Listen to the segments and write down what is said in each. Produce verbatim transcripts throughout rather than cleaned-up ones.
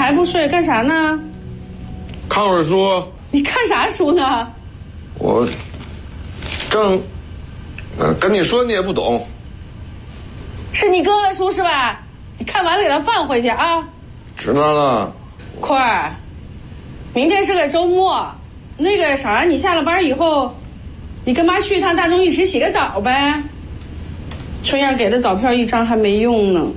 还不睡，干啥呢？ 看会儿书。 你看啥书呢？ 我正，嗯，跟你说你也不懂。 是你哥的书是吧？你看完了给他放回去啊。 知道了。 坤儿，明天是个周末，那个啥，你下了班以后，你跟妈去一趟大众浴池洗个澡呗。春燕给的早票一张还没用呢。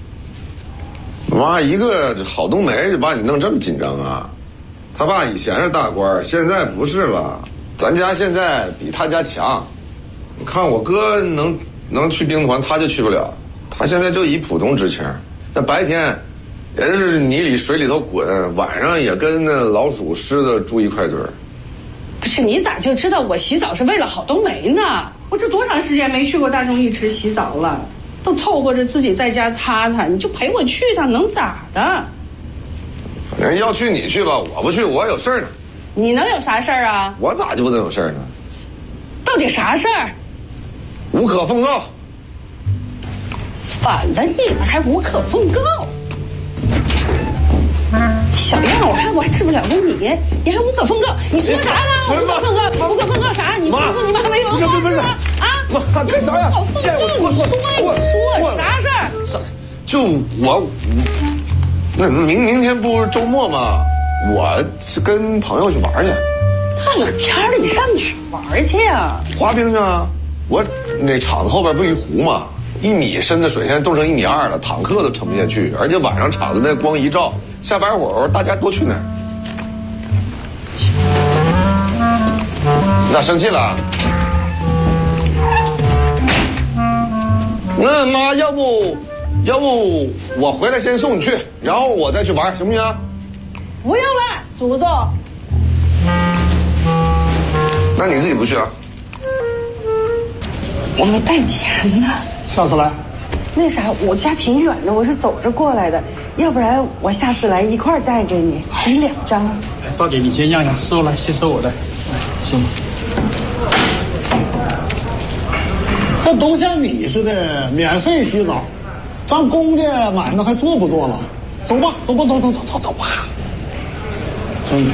妈，一个郝冬梅就把你弄这么紧张啊？他爸以前是大官，现在不是了。咱家现在比他家强。你看我哥能能去兵团，他就去不了。他现在就以普通职称，那白天也是泥里水里头滚，晚上也跟那老鼠狮子住一块堆儿。 不是，你咋就知道我洗澡是为了郝冬梅呢？我这多长时间没去过大众浴池洗澡了，都凑合着自己在家擦擦，你就陪我去趟，能咋的？ 反正要去你去吧，我不去，我有事儿呢。 你能有啥事儿啊？ 我咋就不能有事儿呢？ 到底啥事儿？ 无可奉告。 反了你了，还无可奉告？小样，我看我还治不了个你，你还无可奉告？你说啥呢？无可奉告，无可奉告啥？你说说你妈没文化是吧？啊， 妈，干啥呀？ 哎，我错错错说啥事儿？ 就我，那明明天不是周末吗？我是跟朋友去玩去。 大冷天的，你上哪儿玩去呀？ 滑冰去啊！我那场子后边不是一湖吗？一米深的水现在冻成一米二了，坦克都沉不下去，而且晚上场子那光一照，下班会儿大家都去那儿。你咋生气了？那妈，要不，要不我回来先送你去，然后我再去玩，行不行？ 不用了，祖宗。 那你自己不去啊？ 我没带钱呢。 下次来。 那啥，我家挺远的，我是走着过来的，要不然我下次来一块儿带给你，给两张。 大姐，你先让让，师傅来吸收我的，行。这都像你似的，免费洗澡，咱公家买卖还做不做了？走吧，走吧，走走走走走吧。嗯。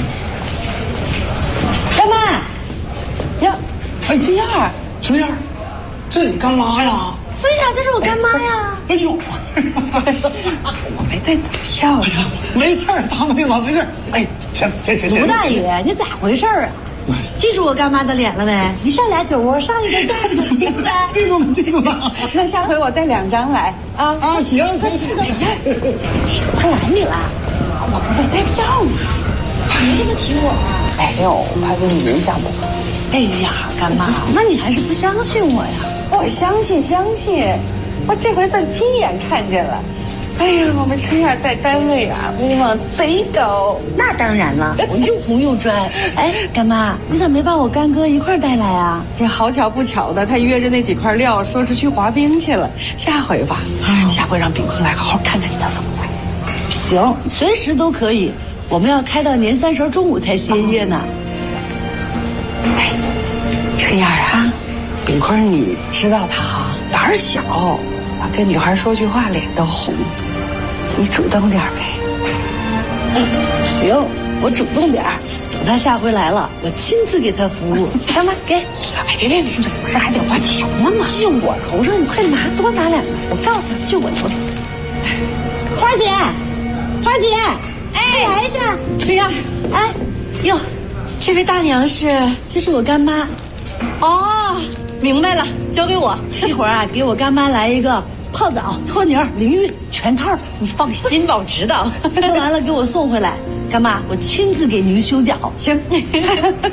干妈，呀， 哎， 春燕儿， 春燕儿，这你干妈呀？ 对呀，这是我干妈呀。 哎呦， 我没带早票。 哎呀，没事儿，大妹子，没事儿。哎，行行行行。 卢大爷，你咋回事啊？记住我干妈的脸了没？你上俩酒窝，上一个下一个，记住没？ 记住了，记住了。 那下回我带两张来啊。 啊，行行行行。 快来你了， 我不没带票呢。 你怎么提我啊？ 哎呦，我怕给你影响我。 哎呀，干妈，那你还是不相信我呀？ 我相信相信，我这回算亲眼看见了。哎呀，我们春燕在单位啊，威望贼高。 那当然了，我又红又专。哎，干妈，你咋没把我干哥一块带来啊？ 这好巧不巧的，他约着那几块料，说是去滑冰去了。下回吧，哦、下回让炳坤来好好看看你的风采。 行，随时都可以。我们要开到年三十中午才歇业呢。 哎，春燕啊，炳坤你知道他哈，胆儿小，跟女孩说句话脸都红。你主动点呗。 哎，行，我主动点儿。等他下回来了，我亲自给他服务。干妈，给。哎， 别别别，这不是还得花钱呢吗？ 就我头上，你快拿，多拿两个。我告诉他，就我头上。花姐，花姐。哎，来一下， 春燕。 哎，哟，这位大娘是，这是我干妈。 哦，明白了，交给我。 一会儿啊，给我干妈来一个泡澡、搓泥儿、淋浴全套。 你放心吧，我知道。 弄完了给我送回来，干妈，我亲自给您修脚。 行。